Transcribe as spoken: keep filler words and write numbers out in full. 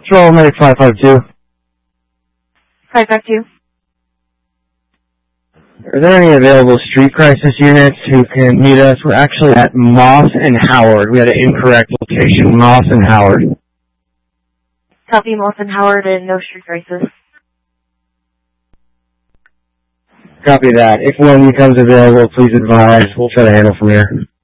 Patrol Medic five five two. five five two. Are there any available street crisis units who can meet us? We're actually at Moss and Howard. We had an incorrect location. Moss and Howard. Copy Moss and Howard and no street crisis. Copy that. If one becomes available, please advise. We'll try to handle from here.